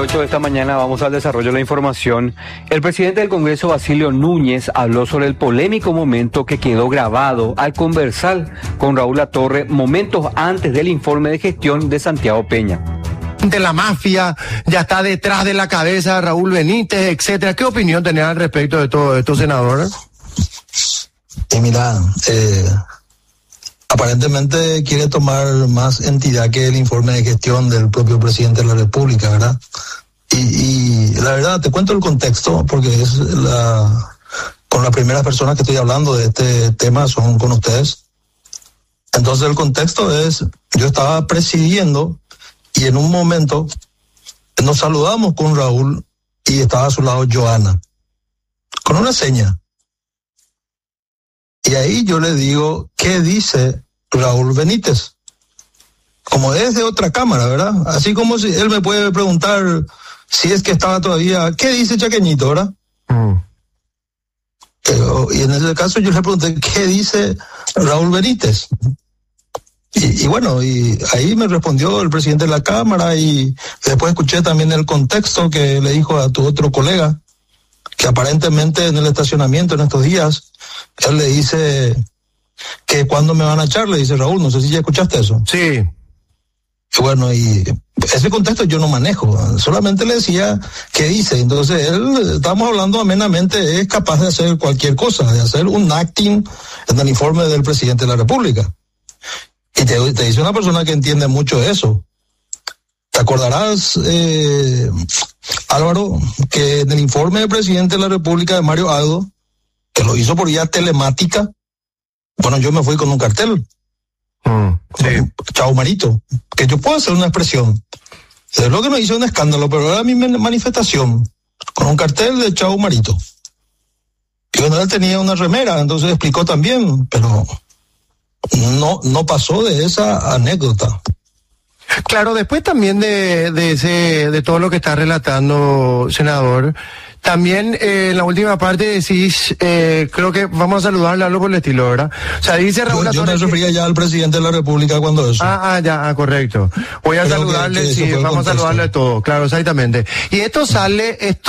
Roberto, esta mañana vamos al desarrollo de la información. El presidente del Congreso, Basilio Núñez, habló sobre el polémico momento que quedó grabado al conversar con Raúl Latorre momentos antes del informe de gestión de Santiago Peña. De la mafia, ya está detrás de la cabeza de Raúl Benítez, etcétera. ¿Qué opinión tenés al respecto de todo esto, senador? Y mira, aparentemente quiere tomar más entidad que el informe de gestión del propio presidente de la República, ¿verdad? Y la verdad, te cuento el contexto, porque es con las primeras personas que estoy hablando de este tema son con ustedes. Entonces el contexto es, yo estaba presidiendo y en un momento nos saludamos con Raúl y estaba a su lado Joana, con una seña. Y ahí yo le digo, ¿qué dice Raúl Benítez? Como es de otra cámara, ¿verdad? Así como si él me puede preguntar si es que estaba todavía, ¿qué dice Chaqueñito, verdad? Y en ese caso yo le pregunté, ¿qué dice Raúl Benítez? Y bueno, y ahí me respondió el presidente de la Cámara, y después escuché también el contexto que le dijo a tu otro colega, que aparentemente en el estacionamiento en estos días, él le dice que cuando me van a echar, le dice Raúl, no sé si ya escuchaste eso. Sí. Y bueno, y ese contexto yo no manejo, solamente le decía qué dice. Entonces él, estamos hablando amenamente, es capaz de hacer cualquier cosa, de hacer un acting en el informe del presidente de la República. Y te dice una persona que entiende mucho eso. Te acordarás, Álvaro, que en el informe del presidente de la República de Mario Aldo, que lo hizo por vía telemática, bueno, yo me fui con un cartel. Sí. Chao Marito, que yo puedo hacer una expresión. Es lo que me hizo un escándalo, pero era mi manifestación, con un cartel de Chao Marito. Y bueno, él tenía una remera, entonces explicó también, pero no pasó de esa anécdota. Claro, después también de todo lo que está relatando, senador, también en la última parte decís, creo que vamos a saludarle, algo por el estilo, ¿verdad? O sea, dice Raúl Yo me refería ya al presidente de la República cuando eso. Correcto. Voy a saludarle, sí, vamos a salarle todo, claro, exactamente. Y esto sale,